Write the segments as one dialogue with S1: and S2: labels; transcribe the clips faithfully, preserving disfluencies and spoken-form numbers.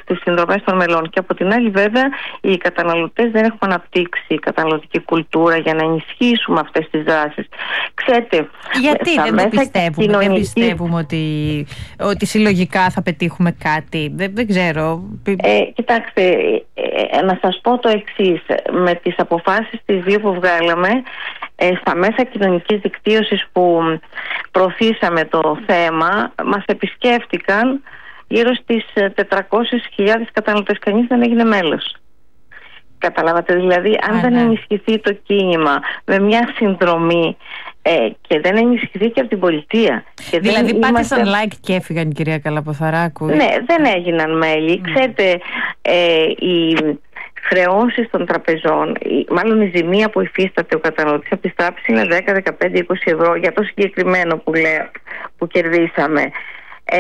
S1: στις συνδρομές των μελών. Και από την άλλη, βέβαια, οι καταναλωτές δεν έχουμε αναπτύξει καταναλωτική κουλτούρα για να ενισχύσουμε αυτές τις δράσεις. Ξέρετε,
S2: γιατί δεν το πιστεύουμε, κοινωνική... δεν πιστεύουμε ότι, ότι συλλογικά θα πετύχουμε κάτι, δεν, δεν ξέρω.
S1: Ε, κοιτάξτε, ε, να σας πω το εξής, με τις αποφάσεις τις δύο που βγάλαμε, ε, στα μέσα κοινωνικής δικτύωσης που προωθήσαμε το θέμα, μας επισκέφτηκαν γύρω στις τετρακόσιες χιλιάδες καταναλωτές. Κανείς δεν έγινε μέλος. Καταλάβατε, δηλαδή αν Α, δεν ναι. ενισχυθεί το κίνημα με μια συνδρομή ε, και δεν ενισχυθεί και από την πολιτεία. Και
S2: δηλαδή
S1: δεν
S2: πάτησαν
S1: είμαστε...
S2: like και έφυγαν, κυρία Καλαποθαράκου.
S1: Ναι, δεν έγιναν μέλη. Mm. Ξέρετε, ε, οι χρεώσεις των τραπεζών, μάλλον η ζημία που υφίσταται ο καταναλωτής από τις τράπεζες είναι δέκα, δεκαπέντε, είκοσι ευρώ για το συγκεκριμένο που, λέω, που κερδίσαμε. Ε,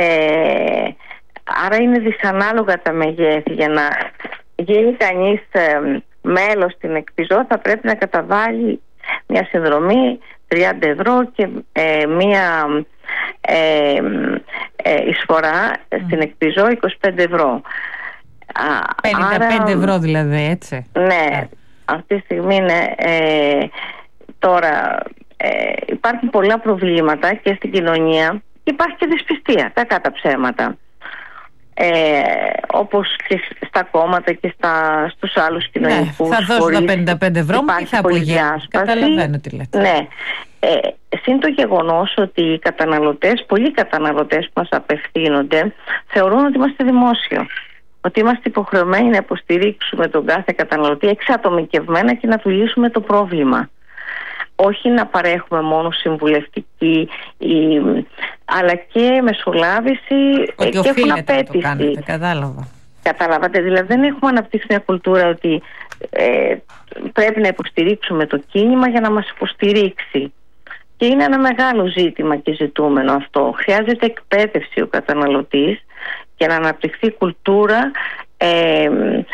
S1: άρα είναι δυσανάλογα τα μεγέθη. Για να γίνει κανείς ε, μέλος στην Εκπιζώ θα πρέπει να καταβάλει μια συνδρομή τριάντα ευρώ και ε, μια ε, ε, εισφορά mm. στην Εκπιζώ είκοσι πέντε ευρώ.
S2: πενήντα πέντε Άρα, ευρώ δηλαδή, έτσι.
S1: Ναι, yeah. αυτή τη στιγμή είναι ε, τώρα ε, υπάρχουν πολλά προβλήματα και στην κοινωνία. Υπάρχει και δυσπιστία, τα κατά ψέματα. Ε, όπως και στα κόμματα και στα, στους άλλους κοινωνικούς.
S2: Ναι, θα δώσω τα πενήντα πέντε ευρώ μου και θα απογειάσω. Καταλαβαίνω τι λέτε.
S1: Ναι. Ε, συν το γεγονός ότι οι καταναλωτές, πολλοί καταναλωτές που μας απευθύνονται, θεωρούν ότι είμαστε δημόσιο. Ότι είμαστε υποχρεωμένοι να υποστηρίξουμε τον κάθε καταναλωτή εξατομικευμένα και να του λύσουμε το πρόβλημα. Όχι να παρέχουμε μόνο συμβουλευτική ή, αλλά και μεσολάβηση.
S2: Ότι
S1: και
S2: οφείλετε
S1: έχουν
S2: να
S1: απέτηση.
S2: το κάνετε, κατάλαβα.
S1: Καταλάβατε, δηλαδή δεν έχουμε αναπτύξει μια κουλτούρα ότι ε, πρέπει να υποστηρίξουμε το κίνημα για να μας υποστηρίξει. Και είναι ένα μεγάλο ζήτημα και ζητούμενο αυτό. Χρειάζεται εκπαίδευση ο καταναλωτής και να αναπτυχθεί κουλτούρα ε, ε,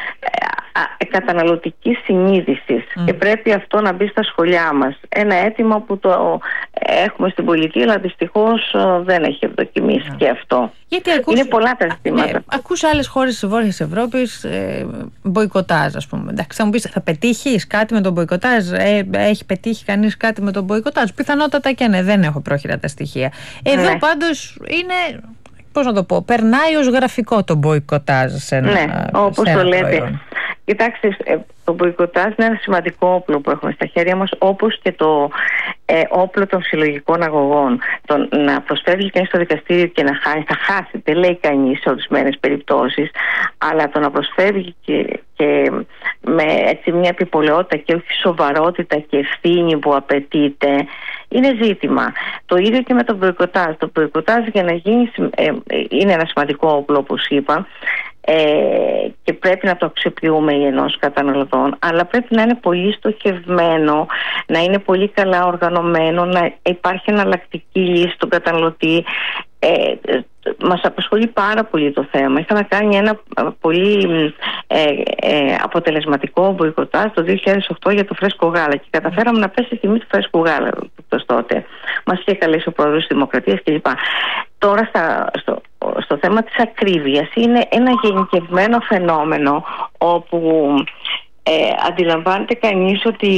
S1: ε, καταναλωτικής συνείδησης mm. και πρέπει αυτό να μπει στα σχολιά μας. Ένα αίτημα που το έχουμε στην πολιτεία, αλλά δυστυχώς δεν έχει ευδοκιμήσει mm. και αυτό.
S2: Γιατί ακούς,
S1: είναι πολλά τα ζητήματα.
S2: Ναι, ακούς άλλες χώρες της Βόρειας Ευρώπης ε, μποϊκοτάζ, ας πούμε. Εντάξει, θα μου πεις, θα πετύχεις κάτι με τον μποϊκοτάζ, ε, έχει πετύχει κανείς κάτι με τον μποϊκοτάζ? Πιθανότατα και ναι, δεν έχω πρόχειρα τα στοιχεία. Εδώ ναι. πάντως είναι... Πώς να το πω, περνάει ως γραφικό το μποϊκοτάζ σε ένα,
S1: ναι, όπως το λέτε.
S2: Προϊόν.
S1: Κοιτάξτε, το μποϊκοτάζ είναι ένα σημαντικό όπλο που έχουμε στα χέρια μας, όπως και το ε, όπλο των συλλογικών αγωγών. Το να προσφεύγει κανείς στο δικαστήριο και να χάσει, θα χάσετε, λέει κανείς σε ορισμένες περιπτώσεις, αλλά το να προσφεύγει και, και με έτσι μια επιπολαιότητα και όχι σοβαρότητα και ευθύνη που απαιτείται, είναι ζήτημα. Το ίδιο και με το μποϊκοτάζ. Το μποϊκοτάζ για να γίνει ε, είναι ένα σημαντικό όπλο, όπως είπα, ε, και πρέπει να το αξιοποιούμε οι ενός καταναλωτών, αλλά πρέπει να είναι πολύ στοχευμένο, να είναι πολύ καλά οργανωμένο, να υπάρχει εναλλακτική λύση στον καταναλωτή. Ε, μας απασχολεί πάρα πολύ το θέμα. Είχαμε κάνει ένα πολύ ε, ε, αποτελεσματικό μποϊκοτάζ το δύο χιλιάδες οκτώ για το φρέσκο γάλα και καταφέραμε να πέσει η τιμή του φρέσκου γάλα τότε. Μας είχε καλέσει ο πρόεδρος της Δημοκρατίας κλπ. Τώρα στα, στο, στο θέμα της ακρίβειας είναι ένα γενικευμένο φαινόμενο όπου ε, αντιλαμβάνεται κανείς ότι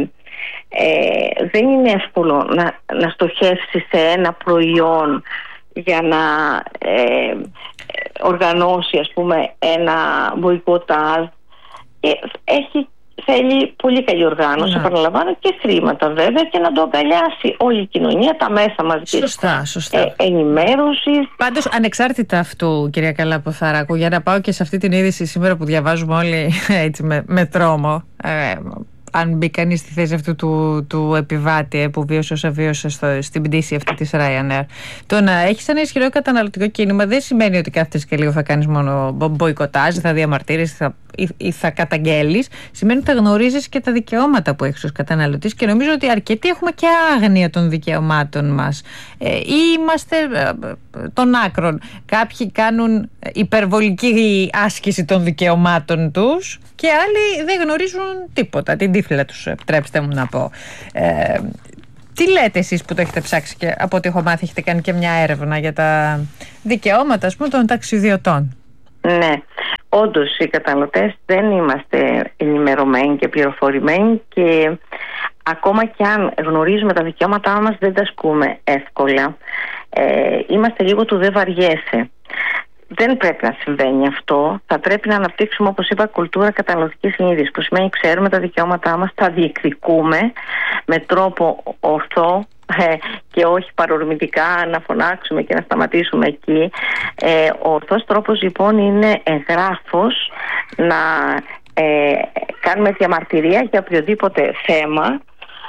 S1: ε, δεν είναι εύκολο να, να στοχεύσει σε ένα προϊόν για να ε, οργανώσει, ας πούμε, ένα μποϊκοτάζ. Έχει, θέλει πολύ καλή οργάνωση, ναι. επαναλαμβάνω, και χρήματα βέβαια, και να το αγκαλιάσει όλη η κοινωνία, τα μέσα μαζικής
S2: σωστά, σωστά.
S1: Ε, ενημέρωσης.
S2: Πάντως, ανεξάρτητα αυτού, κυρία Καλαποθαράκου, για να πάω και σε αυτή την είδηση σήμερα που διαβάζουμε όλοι έτσι με, με τρόμο, ε, αν μπει κανείς στη θέση αυτού του, του επιβάτη που βίωσε όσα βίωσε στο, στην πτήση αυτή της Ryanair. Το να έχεις ένα ισχυρό καταναλωτικό κίνημα δεν σημαίνει ότι κάθεσαι και λίγο θα κάνεις μόνο μποϊκοτάζ, θα διαμαρτύρεις θα, ή, ή θα καταγγέλεις. Σημαίνει ότι θα γνωρίζεις και τα δικαιώματα που έχεις ως καταναλωτής, και νομίζω ότι αρκετοί έχουμε και άγνοια των δικαιωμάτων μας. Ε, ή είμαστε ε, των άκρων. Κάποιοι κάνουν υπερβολική άσκηση των δικαιωμάτων τους και άλλοι δεν γνωρίζουν τίποτα, την τύφλα τους, επιτρέψτε μου να πω. Ε, τι λέτε εσείς που το έχετε ψάξει, και από ό,τι έχω μάθει έχετε κάνει και μια έρευνα για τα δικαιώματα, ας πούμε, των ταξιδιωτών?
S1: Ναι, όντως οι καταναλωτές δεν είμαστε ενημερωμένοι και πληροφορημένοι, και ακόμα και αν γνωρίζουμε τα δικαιώματά μας δεν τα ασκούμε εύκολα. Ε, είμαστε λίγο του δεν βαριέσαι. Δεν πρέπει να συμβαίνει αυτό. Θα πρέπει να αναπτύξουμε, όπως είπα, κουλτούρα καταναλωτικής συνείδησης, που σημαίνει ξέρουμε τα δικαιώματά μας, τα διεκδικούμε με τρόπο ορθό ε, και όχι παρορμητικά να φωνάξουμε και να σταματήσουμε εκεί. Ε, ο ορθός τρόπος λοιπόν είναι εγγράφος να ε, κάνουμε διαμαρτυρία για οποιοδήποτε θέμα,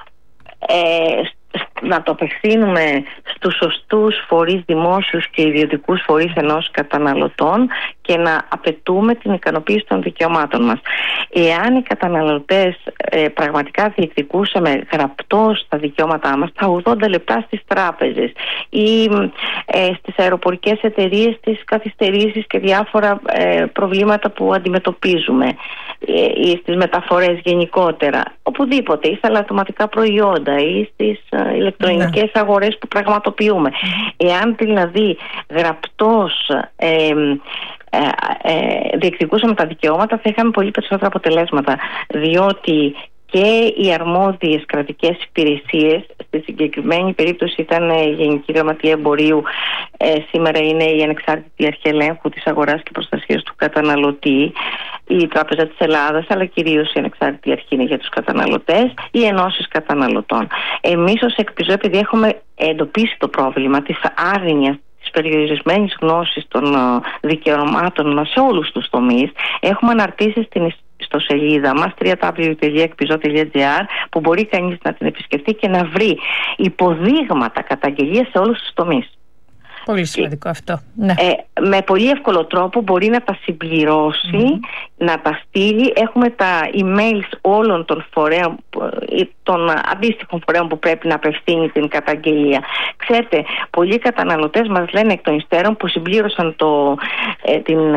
S1: ε, να το απευθύνουμε στους σωστούς φορείς δημόσιους και ιδιωτικούς φορείς ενός καταναλωτών και να απαιτούμε την ικανοποίηση των δικαιωμάτων μας. Εάν οι καταναλωτές ε, πραγματικά διεκδικούσαμε γραπτώς τα δικαιώματά μας, τα ογδόντα λεπτά στις τράπεζες ή ε, στις αεροπορικές εταιρείες, τις καθυστερήσεις και διάφορα ε, προβλήματα που αντιμετωπίζουμε, ε, ή στις μεταφορές γενικότερα, οπουδήποτε, ή στα λαθωματικά προϊόντα ή στις ε, ηλεκτρονικές ναι. αγορές που πραγματοποιούμε. Εάν δηλαδή γραπτώς ε, Ε, ε, διεκδικούσαμε τα δικαιώματα, θα είχαμε πολύ περισσότερα αποτελέσματα, διότι και οι αρμόδιες κρατικές υπηρεσίες, στη συγκεκριμένη περίπτωση ήταν η Γενική Γραμματεία Εμπορίου, ε, σήμερα είναι η Ανεξάρτητη Αρχή Ελέγχου της Αγοράς και Προστασίας του Καταναλωτή, η Τράπεζα της Ελλάδας, αλλά κυρίως η Ανεξάρτητη Αρχή είναι για τους καταναλωτές, οι ενώσεις καταναλωτών. Εμείς ως ΕΚΠΙΖΟ, επειδή έχουμε εντοπίσει το πρόβλημα της άρνοιας, της περιορισμένης γνώσης των δικαιωμάτων μας σε όλους τους τομείς, έχουμε αναρτήσει στην ιστοσελίδα μας double-u double-u double-u τελεία εκπιζό τελεία τζι άρ, που μπορεί κανείς να την επισκεφτεί και να βρει υποδείγματα καταγγελίας σε όλους τους τομείς.
S2: Πολύ σημαντικό και, αυτό. Ναι.
S1: Ε, με πολύ εύκολο τρόπο μπορεί να τα συμπληρώσει, mm-hmm. να τα στείλει. Έχουμε τα emails όλων των φορέων, των αντίστοιχων φορέων που πρέπει να απευθύνει την καταγγελία. Ξέρετε, πολλοί καταναλωτές μας λένε εκ των υστέρων που συμπλήρωσαν το, ε, την,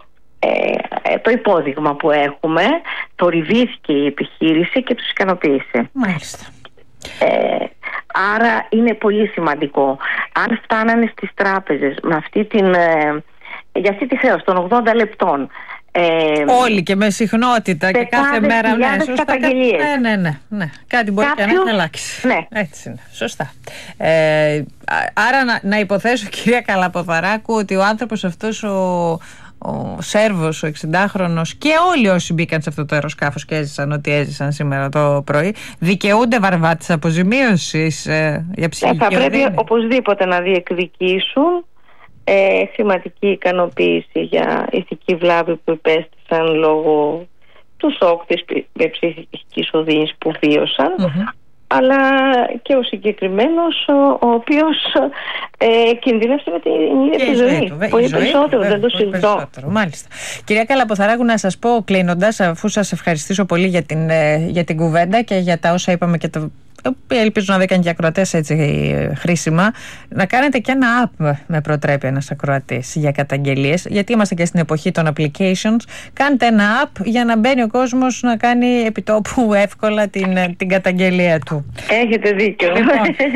S1: ε, το υπόδειγμα που έχουμε, θορυβήθηκε η επιχείρηση και τους ικανοποίησε.
S2: Μάλιστα.
S1: Ε, άρα είναι πολύ σημαντικό. Αν φτάνανε στις τράπεζες με αυτή την, ε, για αυτή τη θέωση των ογδόντα λεπτών, ε,
S2: όλοι και με συχνότητα και κάθε μέρα, ναι, σωστά, ναι, ναι, ναι, ναι. Κάτι μπορεί Κάποιος, και να αλλάξει.
S1: Ναι.
S2: Έτσι είναι, σωστά. Ε, άρα να, να υποθέσω, κυρία Καλαποθαράκου, ότι ο άνθρωπος αυτός, ο ο Σέρβος, ο εξηντάχρονος, και όλοι όσοι μπήκαν σε αυτό το αεροσκάφος και έζησαν ό,τι έζησαν σήμερα το πρωί, δικαιούνται βαρβά της αποζημίωσης ε, για ψυχική οδύνη. Θα πρέπει
S1: οπωσδήποτε να διεκδικήσουν ε, χρηματική ικανοποίηση για ηθική βλάβη που υπέστησαν λόγω του σοκ της ψυχικής οδύνης που βίωσαν. Mm-hmm. Αλλά και ο συγκεκριμένος, ο, ο οποίος ε, κινδύνευσε με την ίδια τη ζωή. Του, πολύ ζωή, περισσότερο, βέβαια, δεν το συζητώ.
S2: Μάλιστα. Κυρία Καλαποθαράκου, να σας πω κλείνοντας, αφού σας ευχαριστήσω πολύ για την, για την κουβέντα και για τα όσα είπαμε και το. Ελπίζω να δέκαν και οι ακροατές έτσι χρήσιμα, να κάνετε και ένα app με προτρέπει ένας ακροατής για καταγγελίες, γιατί είμαστε και στην εποχή των applications. Κάντε ένα app για να μπαίνει ο κόσμος να κάνει επιτόπου εύκολα την, την καταγγελία του.
S1: Έχετε δίκιο. Λοιπόν,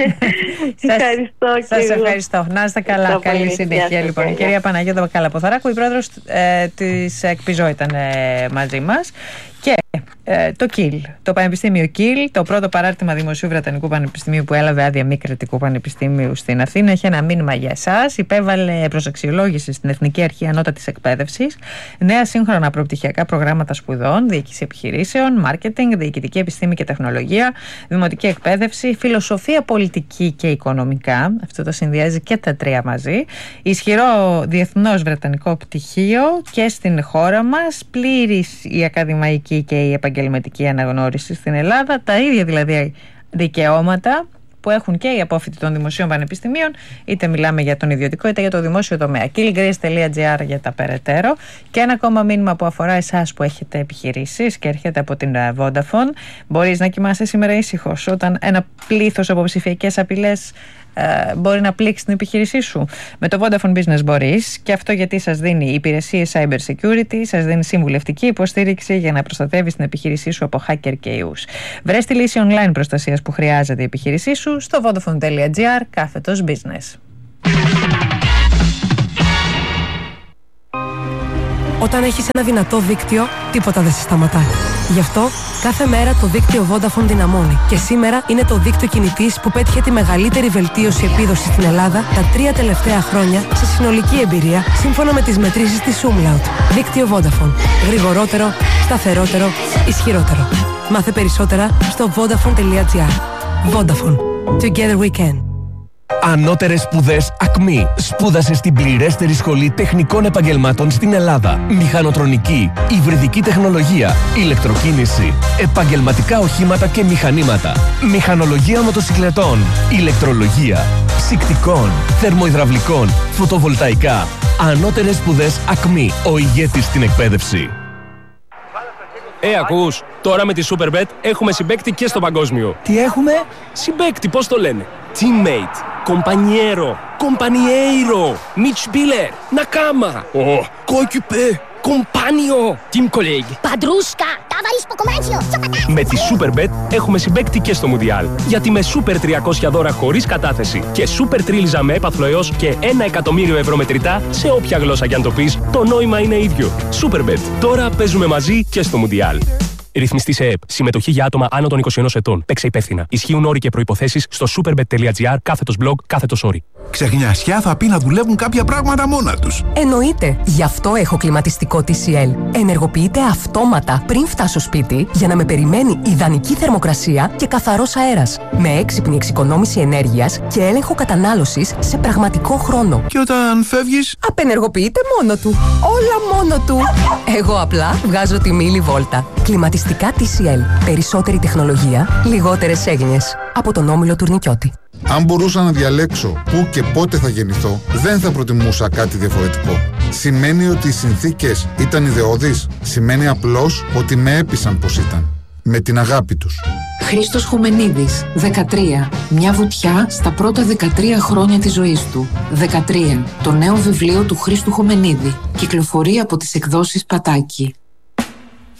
S1: ευχαριστώ.
S2: Σας ευχαριστώ. Να είστε καλά. Καλή συνέχεια. Λοιπόν, η κυρία Παναγιώτα Καλαποθαράκου, η πρόεδρος ε, της ΕΚΠΙΖΟ, ήταν ε, μαζί μας. Και ε, το Κιλ, το Πανεπιστήμιο Κιλ, το πρώτο παράρτημα Δημοσίου Βρετανικού Πανεπιστημίου που έλαβε άδεια μη κρατικού πανεπιστημίου στην Αθήνα, έχει ένα μήνυμα για εσάς. Υπέβαλε προς αξιολόγηση στην Εθνική Αρχή Ανώτατης Εκπαίδευσης νέα σύγχρονα προπτυχιακά προγράμματα σπουδών, διοίκηση επιχειρήσεων, μάρκετινγκ, διοικητική επιστήμη και τεχνολογία, δημοτική εκπαίδευση, φιλοσοφία πολιτική και οικονομικά. Αυτό το συνδυάζει και τα τρία μαζί. Ισχυρό διεθνώς βρετανικό πτυχίο και στην χώρα μας, πλήρης η ακαδημαϊκή και η επαγγελματική αναγνώριση στην Ελλάδα, τα ίδια δηλαδή δικαιώματα που έχουν και οι απόφοιτοι των δημοσίων πανεπιστημίων, είτε μιλάμε για τον ιδιωτικό είτε για το δημόσιο τομέα. κιλ γκρέις τελεία τζι άρ για τα περαιτέρω. Και ένα ακόμα μήνυμα που αφορά εσάς που έχετε επιχειρήσεις και έρχεται από την Vodafone. Μπορείς να κοιμάσαι σήμερα ήσυχος όταν ένα πλήθος από ψηφιακές απειλές Uh, μπορεί να πλήξει την επιχείρησή σου. Με το Vodafone Business μπορείς, και αυτό γιατί σας δίνει υπηρεσίες cyber security, σας δίνει συμβουλευτική υποστήριξη για να προστατεύεις την επιχείρησή σου από hacker και ιούς. Βρες τη λύση online προστασίας που χρειάζεται η επιχείρησή σου στο vodafone τελεία τζι άρ κάθετος business.
S3: Όταν έχεις ένα δυνατό δίκτυο, τίποτα δεν σε σταματά. Γι' αυτό, κάθε μέρα το δίκτυο Vodafone δυναμώνει. Και σήμερα είναι το δίκτυο κινητής που πέτυχε τη μεγαλύτερη βελτίωση επίδοσης στην Ελλάδα τα τρία τελευταία χρόνια σε συνολική εμπειρία, σύμφωνα με τις μετρήσεις της Umlaut. Δίκτυο Vodafone. Γρηγορότερο, σταθερότερο, ισχυρότερο. Μάθε περισσότερα στο vodafone.gr. Vodafone. Together we can.
S4: Ανώτερες σπουδές ΑΚΜΗ. Σπούδασε στην πληρέστερη σχολή τεχνικών επαγγελμάτων στην Ελλάδα. Μηχανοτρονική, υβριδική τεχνολογία, ηλεκτροκίνηση, επαγγελματικά οχήματα και μηχανήματα, μηχανολογία μοτοσυκλετών, ηλεκτρολογία, ψυκτικών, θερμοϊδραυλικών, φωτοβολταϊκά. Ανώτερες σπουδές ΑΚΜΗ. Ο ηγέτης στην εκπαίδευση.
S5: Ε, ακούς, τώρα με τη Superbet έχουμε συμπαίκτη και στο παγκόσμιο.
S6: Τι έχουμε?
S5: Συμπαίκτη, πώς το λένε? Teammate, compañero, compañeiro, Mitspieler, Nakama, oh, coéquipier, compagno, team colleague.
S7: Padrusca, ταβαρίσκο κομμάτσιο,
S5: Με τη Superbet έχουμε συμπαίκτη και στο Μουντιάλ. Γιατί με Super τριακόσια δώρα χωρίς κατάθεση και Super τρίλιζα με έπαθλο έως και ένα εκατομμύριο ευρώ μετρητά σε όποια γλώσσα κι αν το πεις, το νόημα είναι ίδιο. Superbet. Τώρα παίζουμε μαζί και στο Μουντιάλ. Ρυθμιστή σε ΕΕΠ. Συμμετοχή για άτομα άνω των είκοσι ενός ετών. Παίξε υπεύθυνα. Ισχύουν όροι και προϋποθέσεις στο superbet.gr κάθετος blog κάθετος όροι.
S8: Ξεχνιασιά θα πει να δουλεύουν κάποια πράγματα μόνα τους.
S3: Εννοείται. Γι' αυτό έχω κλιματιστικό τι σι ελ. Ενεργοποιείται αυτόματα πριν φτάσω σπίτι για να με περιμένει ιδανική θερμοκρασία και καθαρός αέρας. Με έξυπνη εξοικονόμηση ενέργειας και έλεγχο κατανάλωσης σε πραγματικό χρόνο.
S8: Και όταν φεύγεις,
S3: απενεργοποιείται μόνο του. Όλα μόνο του. Εγώ απλά βγάζω τη μίλη βόλτα. Κλιματιστικά τι σι ελ. Περισσότερη τεχνολογία, λιγότερες έγνοιες. Από τον Όμιλο Τουρνικιώτη.
S9: Αν μπορούσα να διαλέξω πού και πότε θα γεννηθώ, δεν θα προτιμούσα κάτι διαφορετικό. Σημαίνει ότι οι συνθήκες ήταν ιδεώδεις? Σημαίνει απλώς ότι με έπεισαν πως ήταν. Με την αγάπη τους.
S10: Χρήστος Χουμενίδης, δεκατρία. Μια βουτιά στα πρώτα δεκατρία χρόνια της ζωής του. δεκατρία. Το νέο βιβλίο του Χρήστου Χουμενίδη. Κυκλοφορεί από τις εκδόσεις Πατάκη.